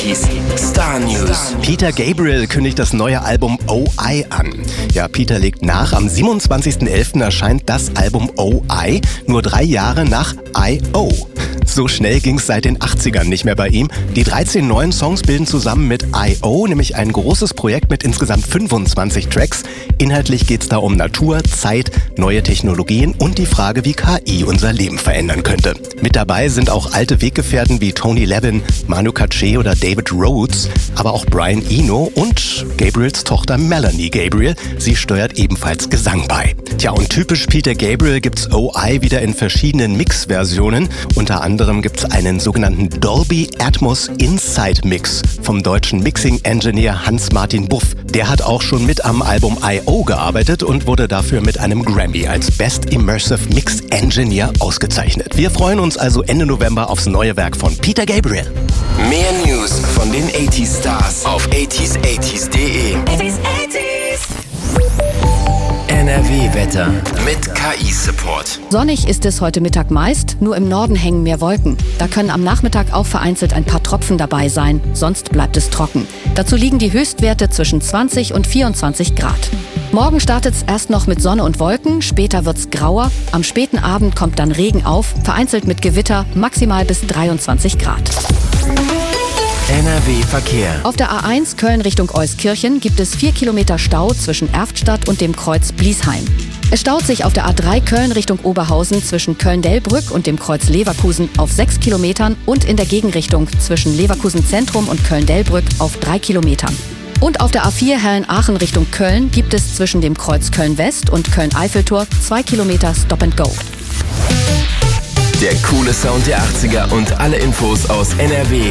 80s Star News. Peter Gabriel kündigt das neue Album O.I. an. Ja, Peter legt nach. Am 27.11. erscheint das Album O.I. nur 3 Jahre nach I.O. So schnell ging's seit den 80ern nicht mehr bei ihm. Die 13 neuen Songs bilden zusammen mit I.O. nämlich ein großes Projekt mit insgesamt 25 Tracks. Inhaltlich geht's da um Natur, Zeit, neue Technologien und die Frage, wie KI unser Leben verändern könnte. Mit dabei sind auch alte Weggefährten wie Tony Levin, Manu Katché oder David Rhodes, aber auch Brian Eno und Gabriels Tochter Melanie Gabriel. Sie steuert ebenfalls Gesang bei. Tja, und typisch Peter Gabriel gibt's O.I. wieder in verschiedenen Mix-Versionen. Unter anderem gibt's einen sogenannten Dolby Atmos Inside Mix vom deutschen Mixing-Engineer Hans-Martin Buff. Der hat auch schon mit am Album I.O. gearbeitet und wurde dafür mit einem Grammy als Best Immersive Mix Engineer ausgezeichnet. Wir freuen uns also Ende November aufs neue Werk von Peter Gabriel. Mehr News von den 80s Stars auf 80s80s.de. NRW-Wetter mit KI-Support. Sonnig ist es heute Mittag meist, nur im Norden hängen mehr Wolken. Da können am Nachmittag auch vereinzelt ein paar Tropfen dabei sein, sonst bleibt es trocken. Dazu liegen die Höchstwerte zwischen 20 und 24 Grad. Morgen startet es erst noch mit Sonne und Wolken, später wird's grauer. Am späten Abend kommt dann Regen auf, vereinzelt mit Gewitter, maximal bis 23 Grad. NRW-Verkehr. Auf der A1 Köln Richtung Euskirchen gibt es 4 Kilometer Stau zwischen Erftstadt und dem Kreuz Bliesheim. Es staut sich auf der A3 Köln Richtung Oberhausen zwischen Köln-Delbrück und dem Kreuz Leverkusen auf 6 Kilometern und in der Gegenrichtung zwischen Leverkusen Zentrum und Köln-Delbrück auf 3 Kilometern. Und auf der A4 Herren-Aachen Richtung Köln gibt es zwischen dem Kreuz Köln-West und Köln-Eiffeltor 2 Kilometer Stop and Go. Der coole Sound der 80er und alle Infos aus NRW